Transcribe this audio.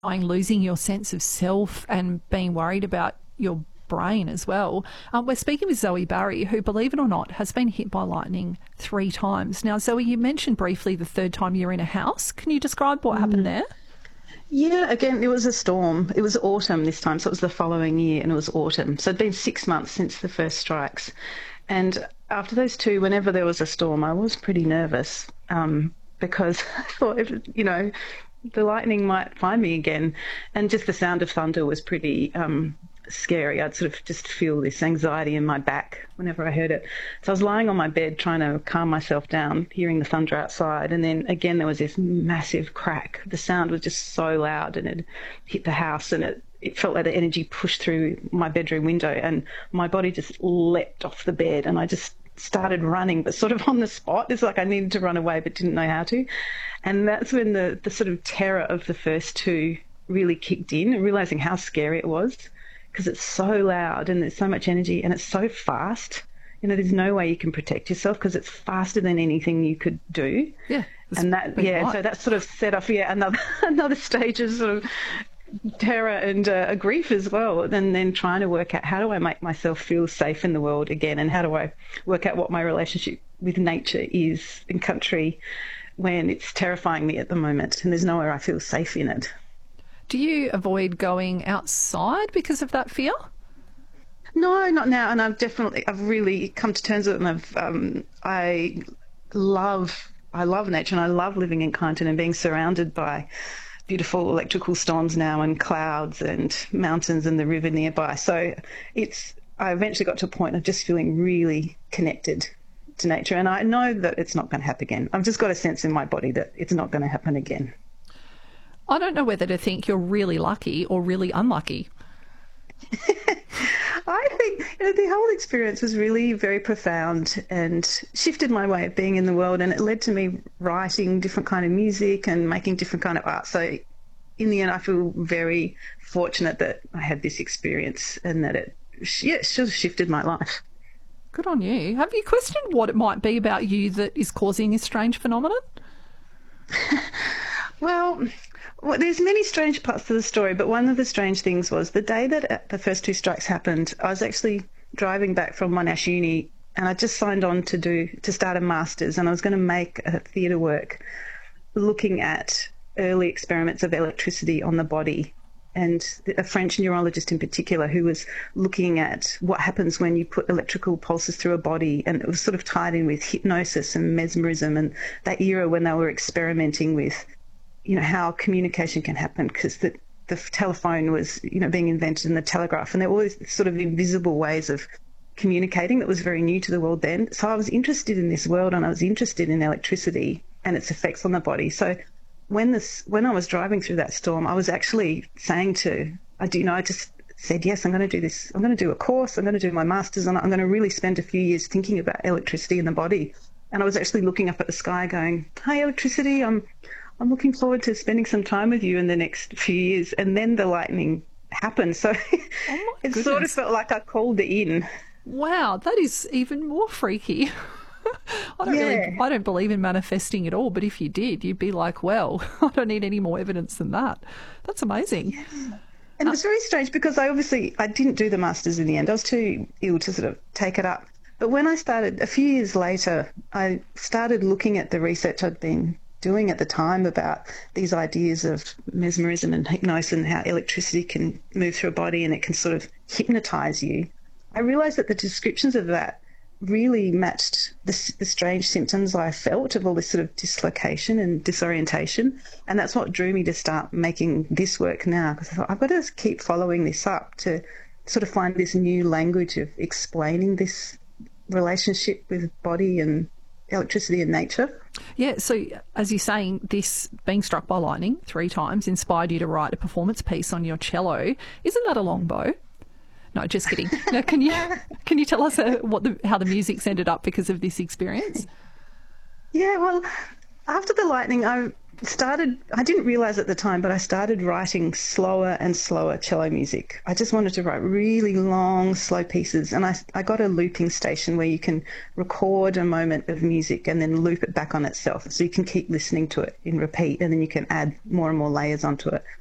losing your sense of self and being worried about your brain as well. We're speaking with Zoe Barry, who, believe it or not, has been hit by lightning 3 times. Now, Zoe, you mentioned briefly the third time you were in a house. Can you describe what happened there? Yeah, again, it was a storm. It was autumn this time, so it was the following year, and it was autumn. So it'd been 6 months since the first strikes. And after those two, whenever there was a storm, I was pretty nervous because I thought, the lightning might find me again. And just the sound of thunder was pretty scary. I'd sort of just feel this anxiety in my back whenever I heard it. So I was lying on my bed trying to calm myself down, hearing the thunder outside. And then again, there was this massive crack. The sound was just so loud, and it hit the house, and it felt like the energy pushed through my bedroom window, and my body just leapt off the bed, and I just started running, but sort of on the spot. It's like I needed to run away but didn't know how to. And that's when the sort of terror of the first two really kicked in, and realizing how scary it was, because it's so loud and there's so much energy and it's so fast. There's no way you can protect yourself because it's faster than anything you could do. Yeah. And that, so that sort of set off, another stage of sort of terror and grief as well. And then trying to work out, how do I make myself feel safe in the world again? And how do I work out what my relationship with nature is in country when it's terrifying me at the moment and there's nowhere I feel safe in it? Do you avoid going outside because of that fear? No, not now. And I've really come to terms with it. And I love nature, and I love living in Kyneton and being surrounded by beautiful electrical storms now, and clouds and mountains and the river nearby. So I eventually got to a point of just feeling really connected to nature. And I know that it's not going to happen again. I've just got a sense in my body that it's not going to happen again. I don't know whether to think you're really lucky or really unlucky. I think the whole experience was really very profound and shifted my way of being in the world, and it led to me writing different kind of music and making different kind of art. So in the end, I feel very fortunate that I had this experience and that it sort of shifted my life. Good on you. Have you questioned what it might be about you that is causing this strange phenomenon? Well, there's many strange parts to the story, but one of the strange things was the day that the first two strikes happened, I was actually driving back from Monash Uni, and I just signed on to start a master's, and I was going to make a theatre work looking at early experiments of electricity on the body, and a French neurologist in particular who was looking at what happens when you put electrical pulses through a body, and it was sort of tied in with hypnosis and mesmerism and that era when they were experimenting with how communication can happen, because the telephone was, being invented, and the telegraph, and there were all these sort of invisible ways of communicating that was very new to the world then. So I was interested in this world, and I was interested in electricity and its effects on the body. So when I was driving through that storm, I was actually saying I just said, yes, I'm going to do this. I'm going to do a course. I'm going to do my master's, and I'm going to really spend a few years thinking about electricity in the body. And I was actually looking up at the sky going, hi, electricity, I'm looking forward to spending some time with you in the next few years. And then the lightning happened. So it sort of felt like I called it in. Wow, that is even more freaky. I don't believe in manifesting at all, but if you did, you'd be like, well, I don't need any more evidence than that. That's amazing. Yeah. And it was very strange because I didn't do the master's in the end. I was too ill to sort of take it up. But when I started, a few years later, I started looking at the research I'd been doing at the time about these ideas of mesmerism and hypnosis and how electricity can move through a body and it can sort of hypnotize you. I realized that the descriptions of that really matched the strange symptoms I felt of all this sort of dislocation and disorientation. And that's what drew me to start making this work now, because I thought I've got to keep following this up to sort of find this new language of explaining this relationship with body and electricity and nature. Yeah, so as you're saying, this being struck by lightning 3 times inspired you to write a performance piece on your cello. Isn't that a long bow? No, just kidding. Now, can you tell us how the music's ended up because of this experience? Yeah, well, after the lightning, I didn't realise at the time, but I started writing slower and slower cello music. I just wanted to write really long, slow pieces. And I got a looping station where you can record a moment of music and then loop it back on itself. So you can keep listening to it in repeat, and then you can add more and more layers onto it.